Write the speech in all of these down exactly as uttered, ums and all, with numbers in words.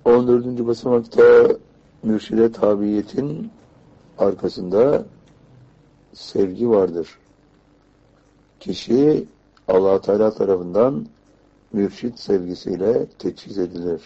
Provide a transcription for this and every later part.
on dördüncü basamakta mürşide tabiiyetin arkasında sevgi vardır. Kişi Allah Teala tarafından mürşit sevgisiyle teçhiz edilir.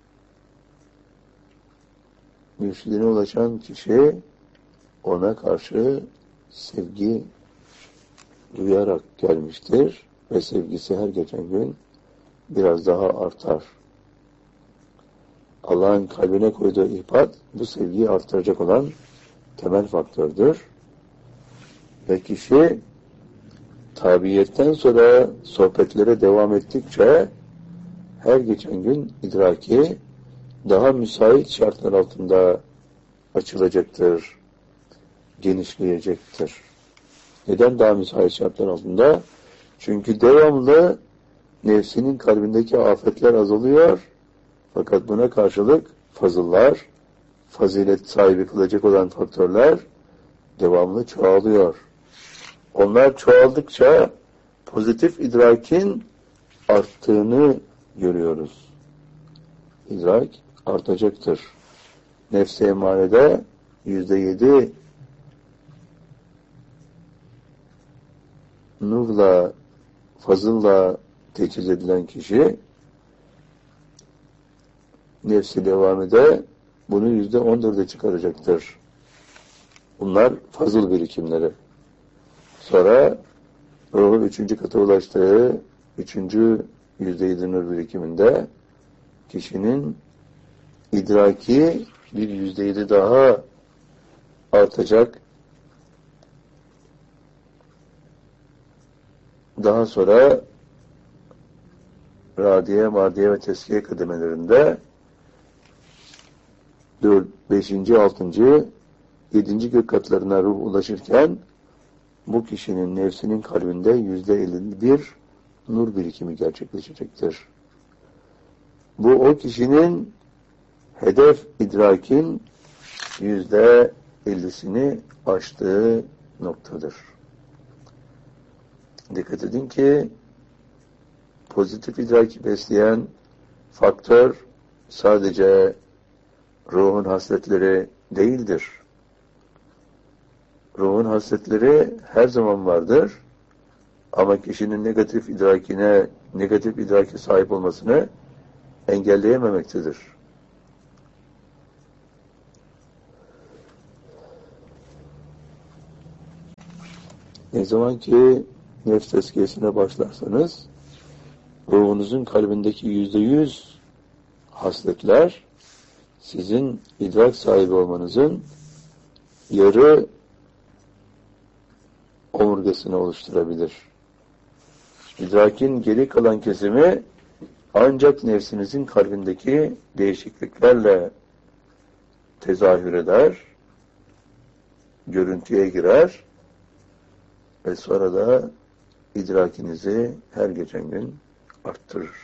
Mürşidine ulaşan kişi ona karşı sevgi duyarak gelmiştir ve sevgisi her geçen gün biraz daha artar. Allah'ın kalbine koyduğu ihbat bu sevgiyi artıracak olan temel faktördür. Ve kişi tabiiyetten sonra sohbetlere devam ettikçe her geçen gün idraki daha müsait şartlar altında açılacaktır, genişleyecektir. Neden daha müsait şartlar altında? Çünkü devamlı nefsinin kalbindeki afetler azalıyor. Fakat buna karşılık fazıllar, fazilet sahibi kılacak olan faktörler devamlı çoğalıyor. Onlar çoğaldıkça pozitif idrakin arttığını görüyoruz. İdrak artacaktır. Nefs-i emarede yüzde yedi nurla, fazılla teçhiz edilen kişi nefsi devamında bunu yüzde on dörde çıkaracaktır. Bunlar fazıl birikimleri. Sonra ruhun üçüncü kata ulaştığı üçüncü yüzde yedi nur birikiminde kişinin idraki bir yüzde yedi daha artacak. Daha sonra radiye, mardiye ve teskiye kademelerinde dört, beşinci, altıncı, yedinci gök katlarına ruh ulaşırken bu kişinin nefsinin kalbinde yüzde elli bir nur birikimi gerçekleşecektir. Bu o kişinin hedef idrakin yüzde ellisini aştığı noktadır. Dikkat edin ki pozitif idraki besleyen faktör sadece ruhun hasletleri değildir. Ruhun hasletleri her zaman vardır. Ama kişinin negatif idrakine, negatif idrake sahip olmasını engelleyememektedir. Ne zaman ki nefs tezkiyesine başlarsanız, ruhunuzun kalbindeki yüzde yüz hasletler, sizin idrak sahibi olmanızın yarı omurgasını oluşturabilir. İdrakin geri kalan kesimi ancak nefsinizin kalbindeki değişikliklerle tezahür eder, görüntüye girer ve sonra da idrakinizi her geçen gün arttırır.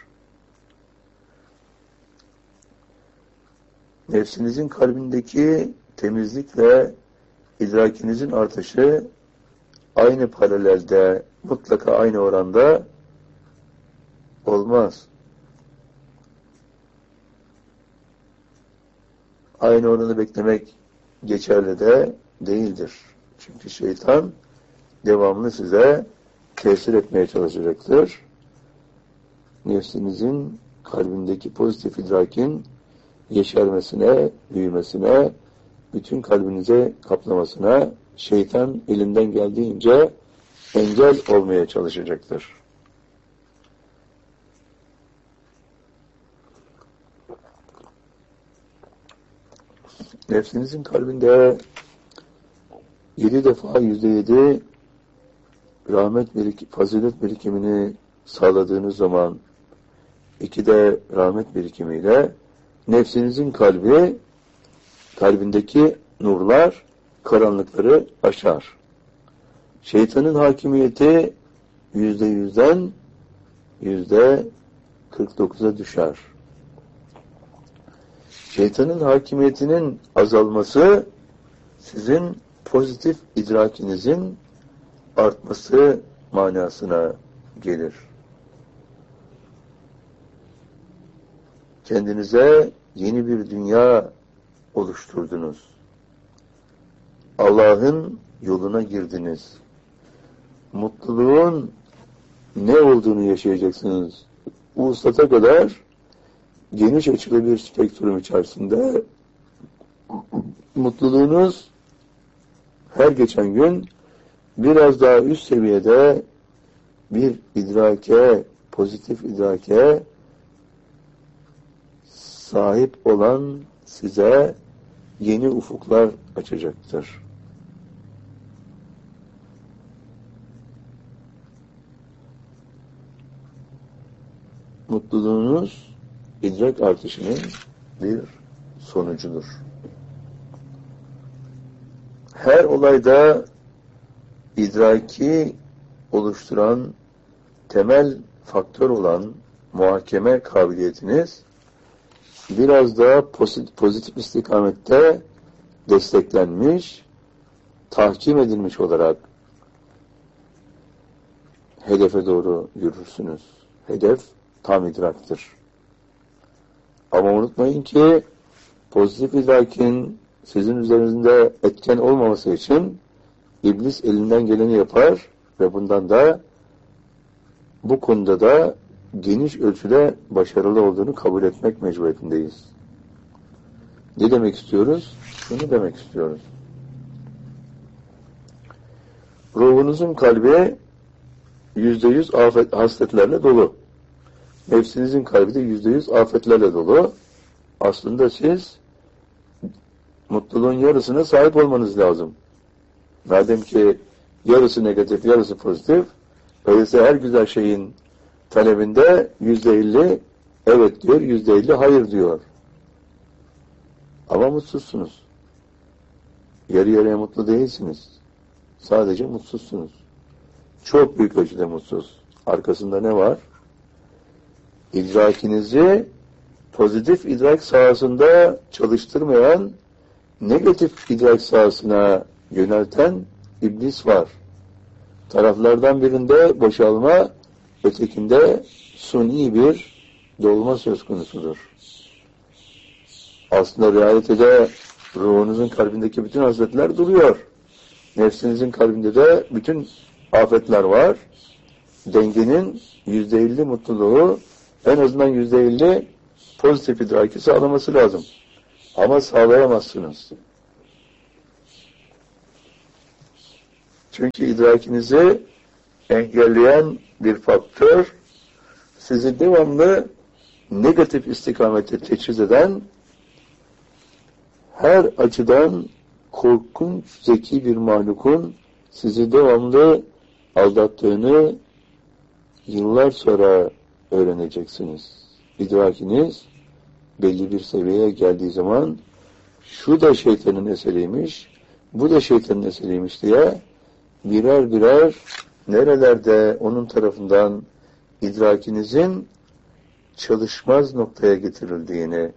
Nefsinizin kalbindeki temizlikle idrakinizin artışı aynı paralelde, mutlaka aynı oranda olmaz. Aynı oranı beklemek geçerli de değildir. Çünkü şeytan devamlı size tesir etmeye çalışacaktır. Nefsinizin kalbindeki pozitif idrakin yeşermesine, büyümesine, bütün kalbinize kaplamasına şeytan elinden geldiğince engel olmaya çalışacaktır. Nefsinizin kalbinde yedi defa yüzde yedi rahmet birik, fazilet birikimini sağladığınız zaman iki de rahmet birikimiyle nefsinizin kalbi, kalbindeki nurlar karanlıkları aşar. Şeytanın hakimiyeti yüzde yüzden yüzde kırk dokuza düşer. Şeytanın hakimiyetinin azalması sizin pozitif idrakinizin artması manasına gelir. Kendinize yeni bir dünya oluşturdunuz. Allah'ın yoluna girdiniz. Mutluluğun ne olduğunu yaşayacaksınız. Ulusata kadar geniş açılı bir spektrum içerisinde mutluluğunuz her geçen gün biraz daha üst seviyede bir idrake, pozitif idrake sahip olan size yeni ufuklar açacaktır. Mutluluğunuz idrak artışının bir sonucudur. Her olayda idraki oluşturan temel faktör olan muhakeme kabiliyetiniz biraz daha pozitif, pozitif istikamette desteklenmiş, tahkim edilmiş olarak hedefe doğru yürürsünüz. Hedef tam idraktır. Ama unutmayın ki pozitif idrakin sizin üzerinizde etken olmaması için İblis elinden geleni yapar ve bundan da bu konuda da geniş ölçüde başarılı olduğunu kabul etmek mecburiyetindeyiz. Ne demek istiyoruz? Şunu demek istiyoruz. Ruhunuzun kalbi yüzde yüz afet, hasletlerle dolu. Nefsinizin kalbi de yüzde yüz afetlerle dolu. Aslında siz mutluluğun yarısına sahip olmanız lazım. Madem ki yarısı negatif, yarısı pozitif, öyleyse her güzel şeyin talebinde yüzde elli evet diyor, yüzde elli hayır diyor. Ama mutsuzsunuz. Yarı yarıya mutlu değilsiniz. Sadece mutsuzsunuz. Çok büyük ölçüde mutsuz. Arkasında ne var? İdrakinizi pozitif idrak sahasında çalıştırmayan, negatif idrak sahasına yönelten iblis var. Taraflardan birinde boşalma, ötekinde suni bir dolma söz konusudur. Aslında realitede ruhunuzun kalbindeki bütün hasletler duruyor. Nefsinizin kalbinde de bütün afetler var. Dengenin yüzde elli mutluluğu, en azından yüzde elli pozitif idraki sağlaması lazım. Ama sağlayamazsınız. Çünkü idrakinizi engelleyen bir faktör, sizi devamlı negatif istikamete teçhiz eden, her açıdan korkunç, zeki bir mahlukun sizi devamlı aldattığını yıllar sonra öğreneceksiniz. İdrakiniz belli bir seviyeye geldiği zaman şu da şeytanın eseriymiş, bu da şeytanın eseriymiş diye birer birer nerelerde onun tarafından idrakinizin çalışmaz noktaya getirildiğini,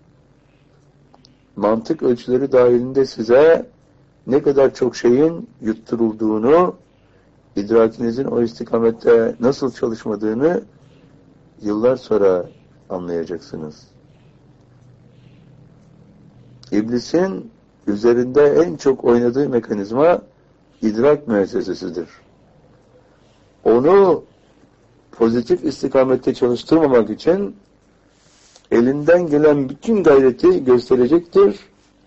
mantık ölçüleri dahilinde size ne kadar çok şeyin yutturulduğunu, idrakinizin o istikamette nasıl çalışmadığını yıllar sonra anlayacaksınız. İblisin üzerinde en çok oynadığı mekanizma idrak müessesesidir. Onu pozitif istikamette çalıştırmamak için elinden gelen bütün gayreti gösterecektir.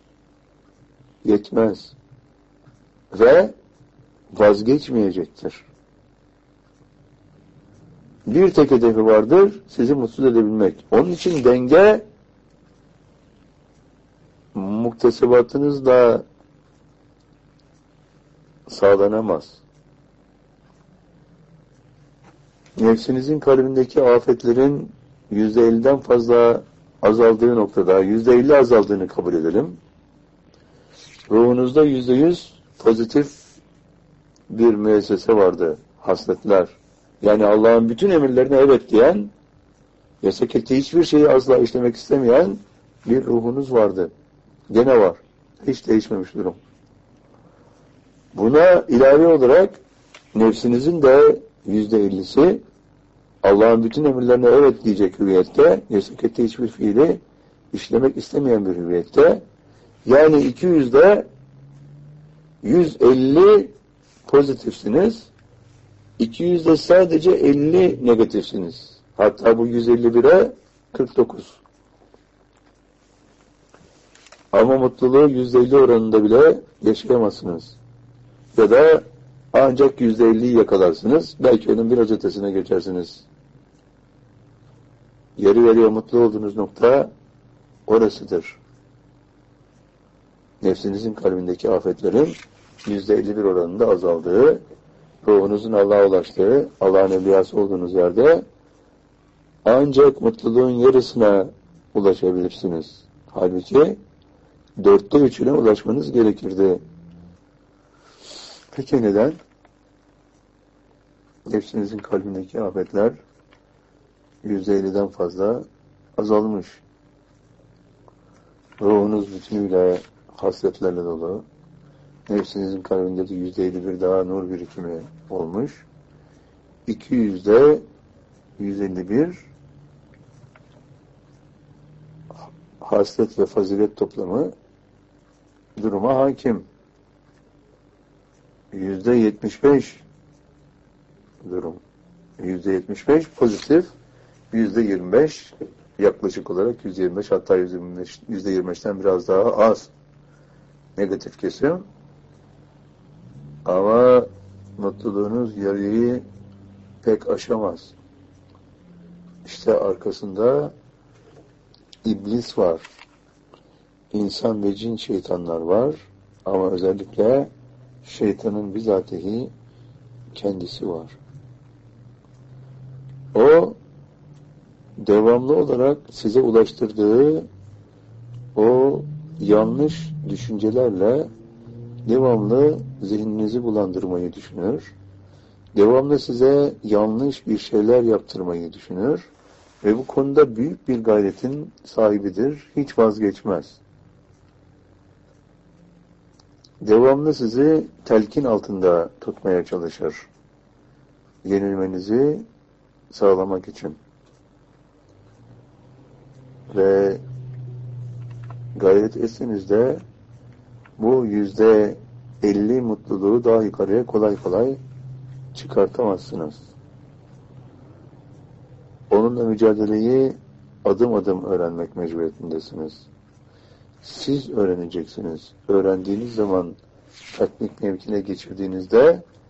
Yetmez. Ve vazgeçmeyecektir. Bir tek hedefi vardır, sizi mutsuz edebilmek. Onun için denge muktesebatınızla sağlanamaz. Nefsinizin kalbindeki afetlerin yüzde elliden fazla azaldığı noktada, yüzde elli azaldığını kabul edelim. Ruhunuzda yüzde yüz pozitif bir müessese vardı, hasletler. Yani Allah'ın bütün emirlerine evet diyen, yasak ettiği hiçbir şeyi asla işlemek istemeyen bir ruhunuz vardı. Gene var. Hiç değişmemiş durum. Buna ilave olarak nefsinizin de yüzde ellisi Allah'ın bütün emirlerine evet diyecek hüviyette, yasak ettiği hiçbir fiili işlemek istemeyen bir hüviyette, yani iki yüzde yüz elli pozitifsiniz, iki yüzde sadece elli negatifsiniz. Hatta bu yüz elli bire kırk dokuz. Ama mutluluğu yüzde elli oranında bile yaşayamazsınız. Ya da ancak yüzde elliyi yakalarsınız. Belki onun biraz ötesine geçersiniz. Yarı yarıya mutlu olduğunuz nokta orasıdır. Nefsinizin kalbindeki afetlerin yüzde elli bir oranında azaldığı, ruhunuzun Allah'a ulaştığı, Allah'ın evliyası olduğunuz yerde ancak mutluluğun yarısına ulaşabilirsiniz. Halbuki dörtte üçüne ulaşmanız gerekirdi. Peki neden? Nefsinizin kalbindeki afetler yüzde elliden fazla azalmış. Ruhunuz bütünüyle hasretlerle dolu. Nefsinizin kalbinde de yüzde elli bir daha nur birikimi olmuş. iki yüzde yüz elli bir hasret ve fazilet toplamı duruma hakim. Yüzde yetmiş beş durum. Yüzde yetmiş beş pozitif, yüzde yirmi beş yaklaşık olarak yüzde yirmi beş, hatta yüzde yirmi beş, yüzde yirmi beşten biraz daha az negatif kesim. Ama mutluluğunuz yarıyı pek aşamaz. İşte arkasında iblis var. İnsan ve cin şeytanlar var. Ama özellikle şeytanın bizatihi kendisi var. O devamlı olarak size ulaştırdığı o yanlış düşüncelerle devamlı zihninizi bulandırmayı düşünür. Devamlı size yanlış bir şeyler yaptırmayı düşünür. Ve bu konuda büyük bir gayretin sahibidir. Hiç vazgeçmez. Devamlı sizi telkin altında tutmaya çalışır. Yenilmenizi sağlamak için. Ve gayret etseniz de bu yüzde elli mutluluğu daha yukarıya kolay kolay çıkartamazsınız. Onunla mücadeleyi adım adım öğrenmek mecburiyetindesiniz. Siz öğreneceksiniz. Öğrendiğiniz zaman tatbik mevkine geçirdiğinizde